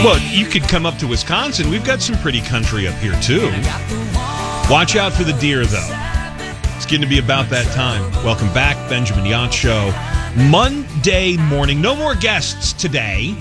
Well, you could come up to Wisconsin. We've got some pretty country up here, too. Watch out for the deer, though. It's getting to be about that time. Welcome back, Benjamin Yacht Show. Monday morning. No more guests today.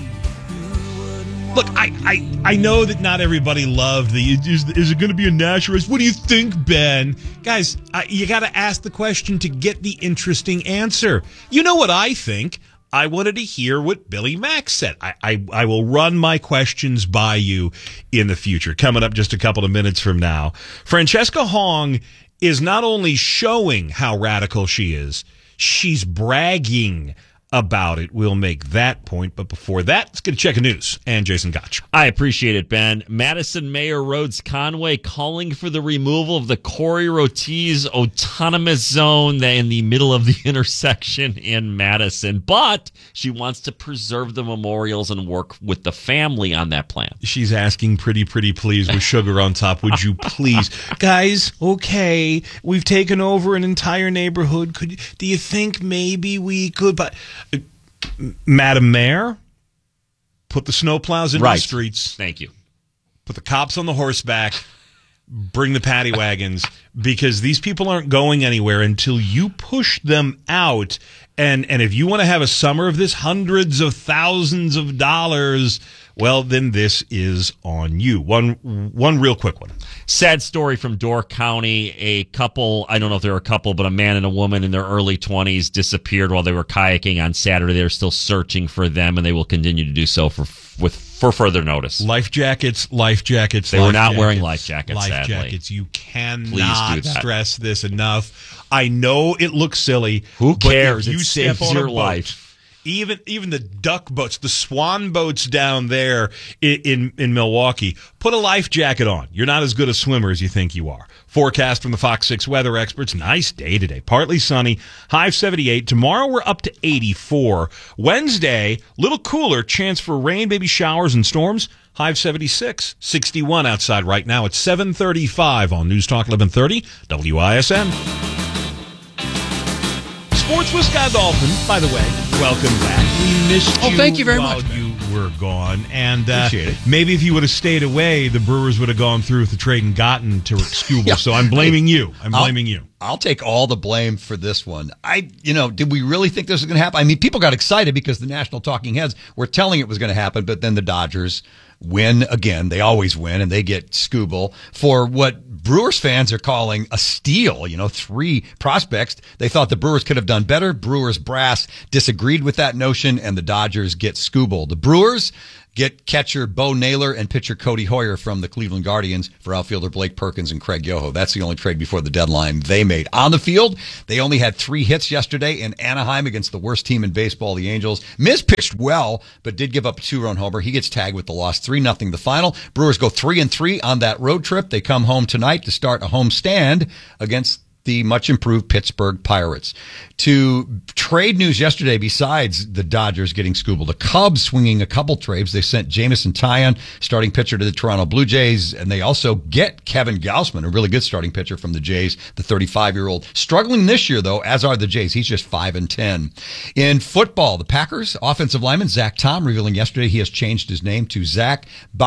Look, I know that not everybody loved the, is it going to be a national race? What do you think, Ben? Guys, you got to ask the question to get the interesting answer. You know what I think. I wanted to hear what Billy Mack said. I will run my questions by you in the future. Coming up just a couple of minutes from now. Francesca Hong is not only showing how radical she is, she's bragging about it. We'll make that point. But before that, let's get a check of news. And Jason Gotch. I appreciate it, Ben. Madison Mayor Rhodes Conway calling for the removal of the Corey-Ortiz autonomous zone in the middle of the intersection in Madison. But she wants to preserve the memorials and work with the family on that plan. She's asking pretty please with sugar on top. Would you please? Guys, okay, we've taken over an entire neighborhood. Do you think maybe we could... But Madam Mayor, put the snowplows in the streets. Thank you. Put the cops on the horseback. Bring the paddy wagons, because these people aren't going anywhere until you push them out. And if you want to have a summer of this, hundreds of thousands of dollars, well, then this is on you. One real quick one. Sad story from Door County. A couple, I don't know if they're a couple, but a man and a woman in their early 20s disappeared while they were kayaking on Saturday. They're still searching for them, and they will continue to do so for further notice. Life jackets. They were not wearing life jackets, Life sadly. jackets. You cannot stress this enough. I know it looks silly. Who cares? But if you it step saves on your a boat, life. Even the duck boats, the swan boats down there in Milwaukee, put a life jacket on. You're not as good a swimmer as you think you are. Forecast from the Fox 6 weather experts. Nice day today. Partly sunny. High of 78. Tomorrow we're up to 84. Wednesday, little cooler. Chance for rain, maybe showers and storms. High of 76. 61 outside right now. It's 7:35 on News Talk 1130 WISN. Sports with Scott Dolphin, by the way. Welcome back. We missed you. Thank you very while much. You were gone, and Appreciate it. maybe if you would have stayed away, the Brewers would have gone through with the trade and gotten to Rick Skubal. Yeah. So I'm blaming you. Blaming you. I'll take all the blame for this one. Did we really think this was going to happen? I mean, people got excited because the national talking heads were telling it was going to happen, but then the Dodgers win again. They always win, and they get Skubal for what Brewers fans are calling a steal. 3 prospects. They thought the Brewers could have done better. Brewers brass disagreed with that notion, and the Dodgers get Skubal. The Brewers get catcher Bo Naylor and pitcher Cody Hoyer from the Cleveland Guardians for outfielder Blake Perkins and Craig Yoho. That's the only trade before the deadline they made. On the field, they only had 3 hits yesterday in Anaheim against the worst team in baseball, the Angels. Miz pitched well, but did give up a 2-run homer. He gets tagged with the loss, 3-0 the final. Brewers go 3-3 on that road trip. They come home tonight to start a home stand against the much-improved Pittsburgh Pirates. To trade news yesterday, besides the Dodgers getting Skubal, the Cubs swinging a couple trades. They sent Jameson Taillon, starting pitcher, to the Toronto Blue Jays, and they also get Kevin Gausman, a really good starting pitcher from the Jays, the 35-year-old. Struggling this year, though, as are the Jays. He's just 5-10. In football, the Packers offensive lineman Zach Tom revealing yesterday he has changed his name to Zach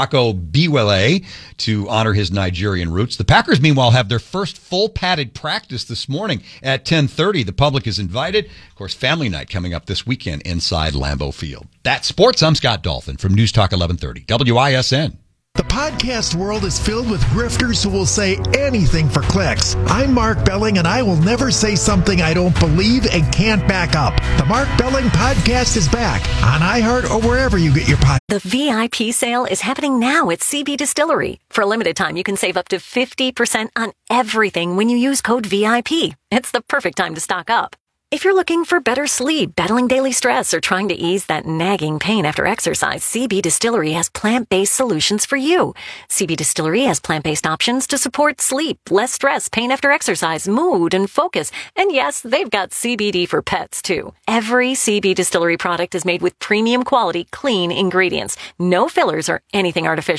Bako-Biwele to honor his Nigerian roots. The Packers, meanwhile, have their first full padded practice this morning at 10:30. The public is invited. Of course, family night coming up this weekend inside Lambeau Field. That's sports. I'm Scott Dolphin from News Talk 1130 WISN. The podcast world is filled with grifters who will say anything for clicks. I'm Mark Belling, and I will never say something I don't believe and can't back up. The Mark Belling Podcast is back on iHeart or wherever you get your podcast. The VIP sale is happening now at CB Distillery. For a limited time, you can save up to 50% on everything when you use code VIP. It's the perfect time to stock up. If you're looking for better sleep, battling daily stress, or trying to ease that nagging pain after exercise, CB Distillery has plant-based solutions for you. CB Distillery has plant-based options to support sleep, less stress, pain after exercise, mood, and focus. And yes, they've got CBD for pets, too. Every CB Distillery product is made with premium quality, clean ingredients. No fillers or anything artificial. And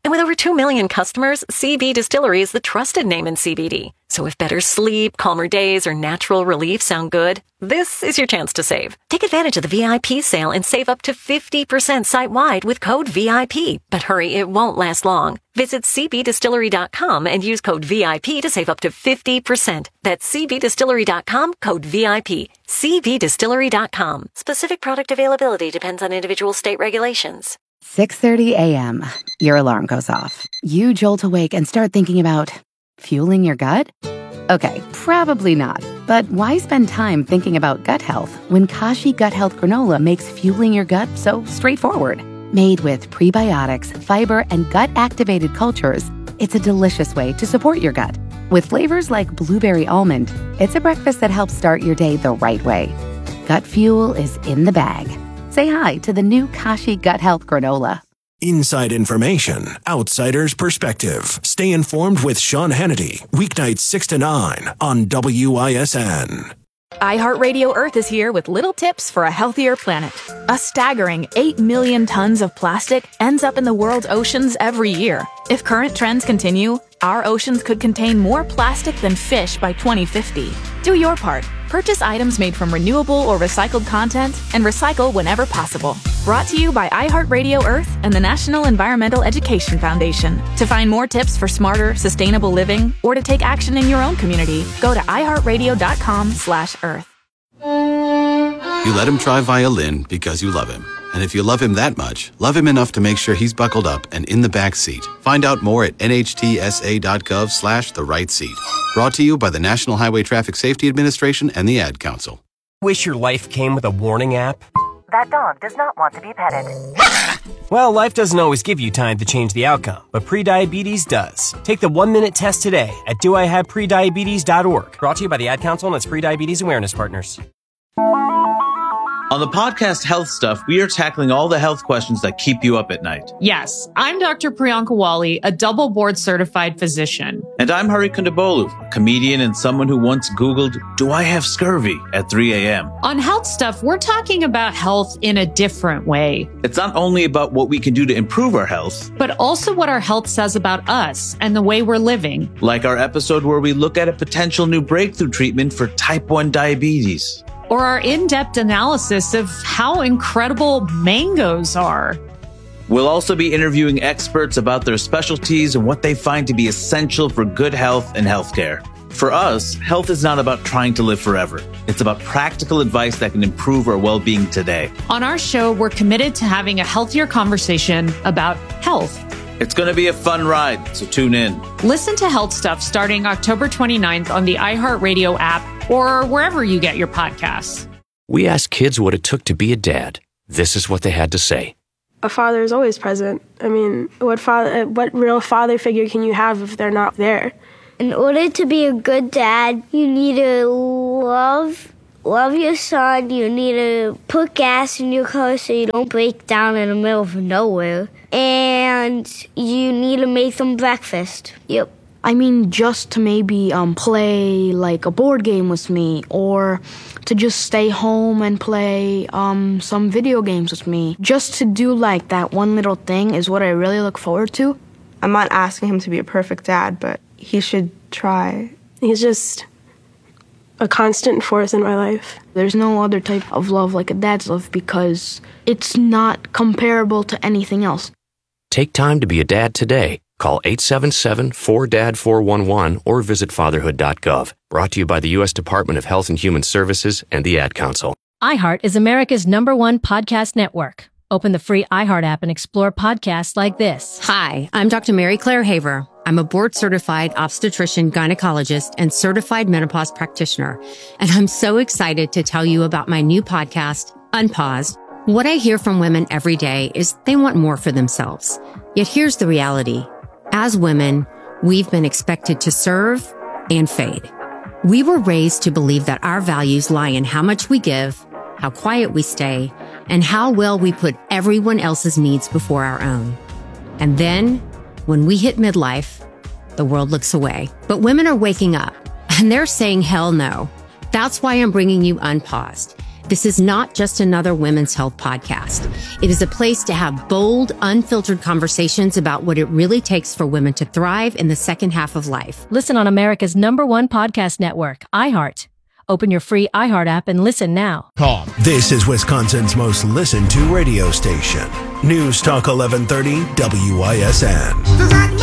And with over 2 million customers, CB Distillery is the trusted name in CBD. So if better sleep, calmer days, or natural relief sound good, this is your chance to save. Take advantage of the VIP sale and save up to 50% site-wide with code VIP. But hurry, it won't last long. Visit cbdistillery.com and use code VIP to save up to 50%. That's cbdistillery.com, code VIP. cbdistillery.com. Specific product availability depends on individual state regulations. 6:30 a.m. Your alarm goes off. You jolt awake and start thinking about fueling your gut? Okay, probably not. But why spend time thinking about gut health when Kashi Gut Health Granola makes fueling your gut so straightforward? Made with prebiotics, fiber, and gut-activated cultures, it's a delicious way to support your gut. With flavors like blueberry almond, it's a breakfast that helps start your day the right way. Gut fuel is in the bag. Say hi to the new Kashi Gut Health Granola. Inside information, outsider's perspective. Stay informed with Sean Hannity, weeknights 6 to 9 on WISN. iHeartRadio Earth is here with little tips for a healthier planet. A staggering 8 million tons of plastic ends up in the world's oceans every year. If current trends continue, our oceans could contain more plastic than fish by 2050. Do your part. Purchase items made from renewable or recycled content and recycle whenever possible. Brought to you by iHeartRadio Earth and the National Environmental Education Foundation. To find more tips for smarter, sustainable living or to take action in your own community, go to iHeartRadio.com/earth. You let him try violin because you love him. And if you love him that much, love him enough to make sure he's buckled up and in the back seat. Find out more at nhtsa.gov/the-right-seat. Brought to you by the National Highway Traffic Safety Administration and the Ad Council. Wish your life came with a warning app? That dog does not want to be petted. Well, life doesn't always give you time to change the outcome, but prediabetes does. Take the 1-minute test today at doihaveprediabetes.org. Brought to you by the Ad Council and its Prediabetes Awareness Partners. On the podcast Health Stuff, we are tackling all the health questions that keep you up at night. Yes, I'm Dr. Priyanka Wali, a double board certified physician. And I'm Hari Kondabolu, a comedian and someone who once Googled, "Do I have scurvy?" at 3 a.m. On Health Stuff, we're talking about health in a different way. It's not only about what we can do to improve our health, but also what our health says about us and the way we're living. Like our episode where we look at a potential new breakthrough treatment for type 1 diabetes. Or our in-depth analysis of how incredible mangoes are. We'll also be interviewing experts about their specialties and what they find to be essential for good health and healthcare. For us, health is not about trying to live forever. It's about practical advice that can improve our well-being today. On our show, we're committed to having a healthier conversation about health. It's going to be a fun ride, so tune in. Listen to Health Stuff starting October 29th on the iHeartRadio app or wherever you get your podcasts. We asked kids what it took to be a dad. This is what they had to say. A father is always present. I mean, what real father figure can you have if they're not there? In order to be a good dad, you need to love your son. You need to put gas in your car so you don't break down in the middle of nowhere. And you need to make them breakfast. Yep. I mean, just to maybe play like a board game with me, or to just stay home and play some video games with me. Just to do like that one little thing is what I really look forward to. I'm not asking him to be a perfect dad, but he should try. He's just a constant force in my life. There's no other type of love like a dad's love because it's not comparable to anything else. Take time to be a dad today. Call 877-4DAD-411 or visit fatherhood.gov. Brought to you by the U.S. Department of Health and Human Services and the Ad Council. iHeart is America's #1 podcast network. Open the free iHeart app and explore podcasts like this. Hi, I'm Dr. Mary Claire Haver. I'm a board-certified obstetrician, gynecologist, and certified menopause practitioner. And I'm so excited to tell you about my new podcast, Unpaused. What I hear from women every day is they want more for themselves. Yet here's the reality. As women, we've been expected to serve and fade. We were raised to believe that our values lie in how much we give, how quiet we stay, and how well we put everyone else's needs before our own. And then, when we hit midlife, the world looks away. But women are waking up, and they're saying hell no. That's why I'm bringing you Unpaused. This is not just another women's health podcast. It is a place to have bold, unfiltered conversations about what it really takes for women to thrive in the second half of life. Listen on America's #1 podcast network, iHeart. Open your free iHeart app and listen now. Call. This is Wisconsin's most listened to radio station. News Talk 1130 WISN.